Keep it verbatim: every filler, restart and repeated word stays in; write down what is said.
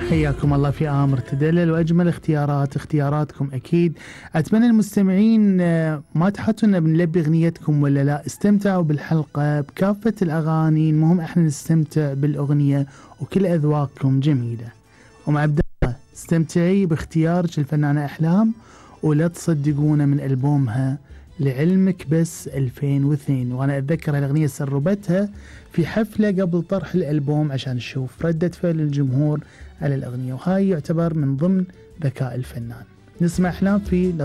حياكم الله في آمر تدلل وأجمل اختيارات اختياراتكم أكيد. أتمنى المستمعين ما تحطوا بنلبي أغنيتكم ولا لا، استمتعوا بالحلقة بكافة الأغاني، المهم احنا نستمتع بالأغنية وكل أذواقكم جميلة. ومع عبد الله استمتعي باختيارك الفنانة أحلام، ولا تصدقونا من ألبومها لعلمك بس ألفين واثنين، وأنا أتذكر هالأغنية سربتها في حفلة قبل طرح الألبوم عشان نشوف ردة فعل الجمهور على الأغنية، وهاي يعتبر من ضمن ذكاء الفنان. نسمع أحلام في